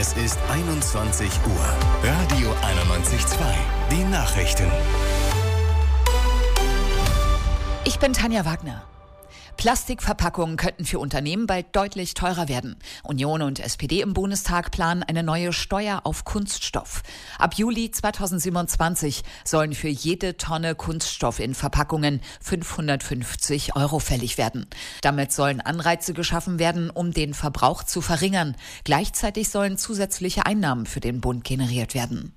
Es ist 21 Uhr. Radio 91.2. Die Nachrichten. Ich bin Tanja Wagner. Plastikverpackungen könnten für Unternehmen bald deutlich teurer werden. Union und SPD im Bundestag planen eine neue Steuer auf Kunststoff. Ab Juli 2027 sollen für jede Tonne Kunststoff in Verpackungen 550 € fällig werden. Damit sollen Anreize geschaffen werden, um den Verbrauch zu verringern. Gleichzeitig sollen zusätzliche Einnahmen für den Bund generiert werden.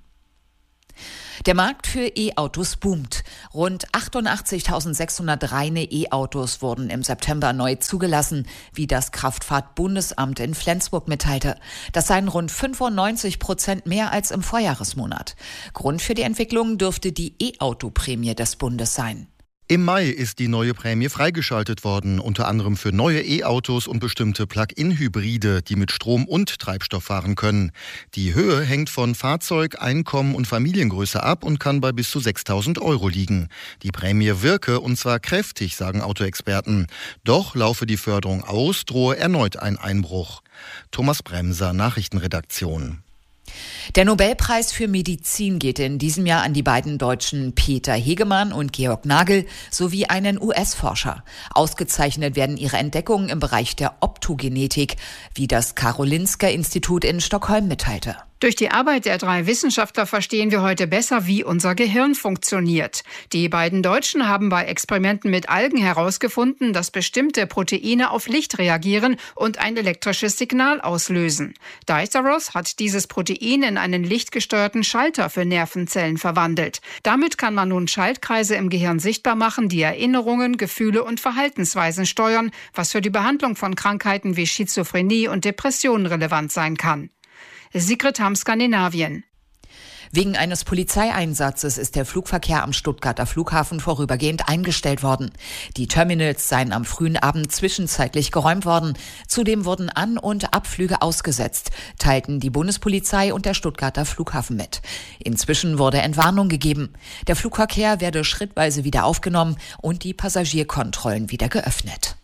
Der Markt für E-Autos boomt. Rund 88.600 reine E-Autos wurden im September neu zugelassen, wie das Kraftfahrtbundesamt in Flensburg mitteilte. Das seien rund 95% mehr als im Vorjahresmonat. Grund für die Entwicklung dürfte die E-Auto-Prämie des Bundes sein. Im Mai ist die neue Prämie freigeschaltet worden, unter anderem für neue E-Autos und bestimmte Plug-in-Hybride, die mit Strom und Treibstoff fahren können. Die Höhe hängt von Fahrzeug, Einkommen und Familiengröße ab und kann bei bis zu 6.000 € liegen. Die Prämie wirke, und zwar kräftig, sagen Autoexperten. Doch laufe die Förderung aus, drohe erneut ein Einbruch. Thomas Bremser, Nachrichtenredaktion. Der Nobelpreis für Medizin geht in diesem Jahr an die beiden Deutschen Peter Hegemann und Georg Nagel sowie einen US-Forscher. Ausgezeichnet werden ihre Entdeckungen im Bereich der Optogenetik, wie das Karolinska-Institut in Stockholm mitteilte. Durch die Arbeit der 3 Wissenschaftler verstehen wir heute besser, wie unser Gehirn funktioniert. Die beiden Deutschen haben bei Experimenten mit Algen herausgefunden, dass bestimmte Proteine auf Licht reagieren und ein elektrisches Signal auslösen. Diceros hat dieses Protein in einen lichtgesteuerten Schalter für Nervenzellen verwandelt. Damit kann man nun Schaltkreise im Gehirn sichtbar machen, die Erinnerungen, Gefühle und Verhaltensweisen steuern, was für die Behandlung von Krankheiten wie Schizophrenie und Depressionen relevant sein kann. Sigrid Hamm, Skandinavien. Wegen eines Polizeieinsatzes ist der Flugverkehr am Stuttgarter Flughafen vorübergehend eingestellt worden. Die Terminals seien am frühen Abend zwischenzeitlich geräumt worden. Zudem wurden An- und Abflüge ausgesetzt, teilten die Bundespolizei und der Stuttgarter Flughafen mit. Inzwischen wurde Entwarnung gegeben. Der Flugverkehr werde schrittweise wieder aufgenommen und die Passagierkontrollen wieder geöffnet.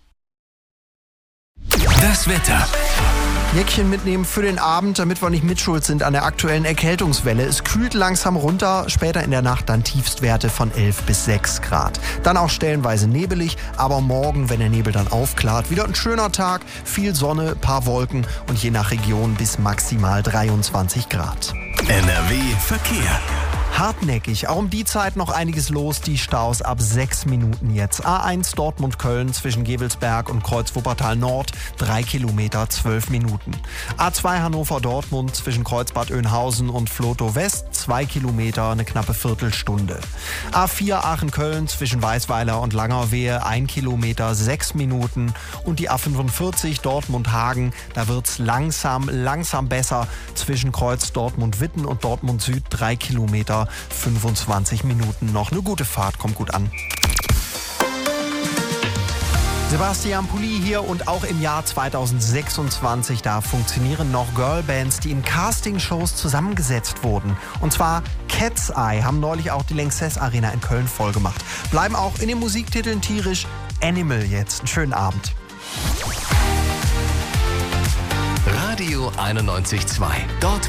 Das Wetter. Jäckchen mitnehmen für den Abend, damit wir nicht mitschuld sind an der aktuellen Erkältungswelle. Es kühlt langsam runter, später in der Nacht dann Tiefstwerte von 11 bis 6 Grad. Dann auch stellenweise nebelig, aber morgen, wenn der Nebel dann aufklart, wieder ein schöner Tag, viel Sonne, paar Wolken und je nach Region bis maximal 23 Grad. NRW Verkehr. Hartnäckig, auch um die Zeit noch einiges los, die Staus ab 6 Minuten jetzt. A1 Dortmund-Köln zwischen Gevelsberg und Kreuz-Wuppertal Nord, 3 Kilometer, 12 Minuten. A2 Hannover-Dortmund zwischen Kreuzbad Oeynhausen und Vlotho West, 2 Kilometer, eine knappe Viertelstunde. A4 Aachen-Köln zwischen Weißweiler und Langerwehe, 1 Kilometer, 6 Minuten. Und die A45 Dortmund-Hagen, da wird's langsam besser zwischen Kreuz Dortmund-Witten und Dortmund Süd, 3 Kilometer, 25 Minuten noch. Eine gute Fahrt, kommt gut an. Sebastian Pulli hier und auch im Jahr 2026, da funktionieren noch Girlbands, die in Castingshows zusammengesetzt wurden. Und zwar Cat's Eye haben neulich auch die Lanxess Arena in Köln vollgemacht. Bleiben auch in den Musiktiteln tierisch. Animal jetzt. Einen schönen Abend. Radio 91.2. Dort